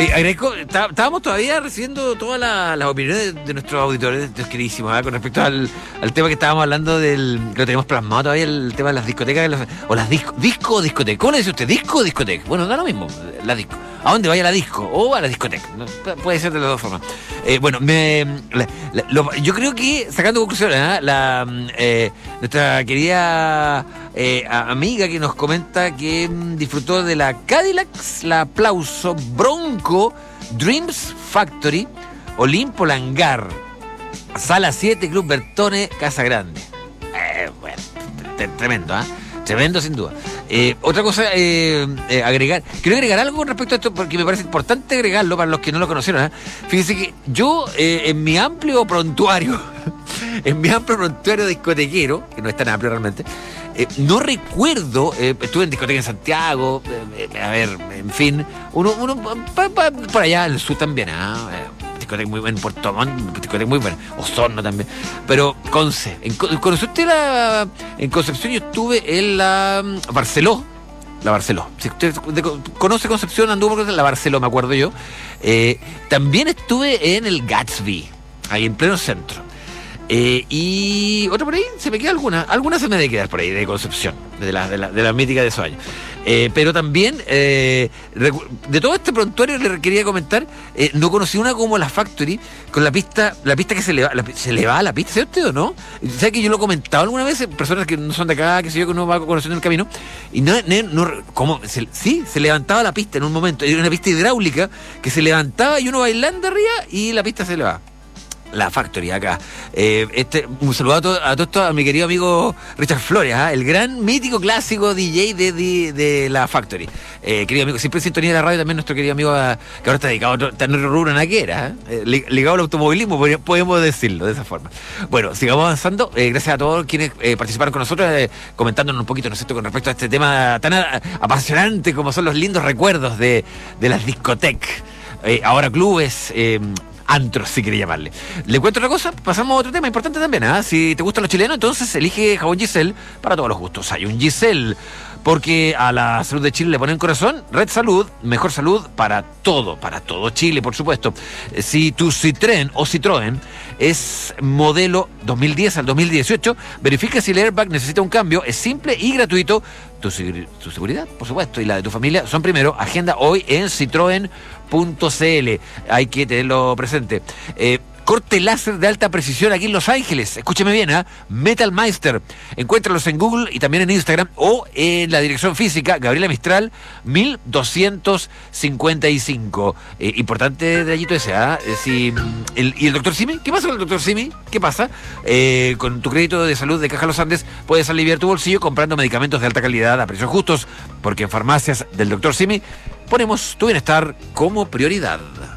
Estábamos todavía recibiendo todas las opiniones de nuestros auditores, queridísimos, con respecto al tema que estábamos hablando lo tenemos plasmado todavía, el tema de las discotecas, o las disco o discoteca. ¿Cómo le dice usted? ¿Disco o discoteca? Bueno, da lo mismo, la disco. ¿A dónde vaya la disco? O a la discoteca. ¿No? Puede ser de las dos formas. Yo creo que, sacando conclusiones, nuestra querida amiga que nos comenta que disfrutó de la Cadillac, la Aplauso, Bronco, Dreams Factory, Olimpo Langar, Sala 7, Club Bertone, Casa Grande. Bueno, tremendo, tremendo sin duda. Otra cosa, quiero agregar algo con respecto a esto porque me parece importante agregarlo para los que no lo conocieron. Fíjense que yo, en mi amplio prontuario discotequero, que no es tan amplio realmente, no recuerdo, estuve en discoteca en Santiago, en fin, uno por allá en el sur también, discoteca muy buena, en Puerto Montt, discoteca muy buena, Osorno también, pero Conce, ¿conoció usted en Concepción? Yo estuve en la Barceló. Si usted conoce Concepción, anduvo por la Barceló, me acuerdo yo. También estuve en el Gatsby, ahí en pleno centro. Y otra por ahí, se me queda alguna se me debe quedar por ahí, de Concepción, de la mítica de esos años. Pero también, de todo este prontuario le quería comentar, no conocí una como la Factory, con la pista que se le va a la pista, ¿sabe usted o no? ¿Sabe que yo lo he comentado alguna vez, personas que no son de acá, que sé yo, que uno va conociendo el camino, y ¿cómo? Se levantaba la pista en un momento, era una pista hidráulica, que se levantaba y uno bailando arriba, y la pista se le va. La Factory acá. Un saludo a todo esto a mi querido amigo Richard Flores, el gran mítico clásico DJ de la Factory. Querido amigo, siempre en sintonía de la radio también nuestro querido amigo que ahora está dedicado a otro rubro naquera, ligado al automovilismo, podemos decirlo de esa forma. Bueno, sigamos avanzando. Gracias a todos quienes participaron con nosotros, comentándonos un poquito, ¿no es cierto?, con respecto a este tema tan apasionante como son los lindos recuerdos de las discotecas. Ahora clubes, antros, si quiere llamarle. Le cuento otra cosa, pasamos a otro tema importante también. Si te gustan los chilenos, entonces elige jabón Giselle para todos los gustos. Hay un Giselle, porque a la salud de Chile le ponen corazón. Red Salud, mejor salud para todo Chile, por supuesto. Si tu Citroën o Citroën es modelo 2010 al 2018, verifica si el airbag necesita un cambio. Es simple y gratuito. Tu seguridad, por supuesto, y la de tu familia son primero. Agenda hoy en Citroën.cl. Hay que tenerlo presente. Corte láser de alta precisión aquí en Los Ángeles. Escúcheme bien, Metal Meister. Encuéntralos en Google y también en Instagram o en la dirección física Gabriela Mistral 1255. Importante detallito ese, ¿y el Dr. Simi? ¿Qué pasa con el Dr. Simi? ¿Qué pasa? Con tu crédito de salud de Caja Los Andes puedes aliviar tu bolsillo comprando medicamentos de alta calidad a precios justos, porque en farmacias del Dr. Simi ponemos tu bienestar como prioridad.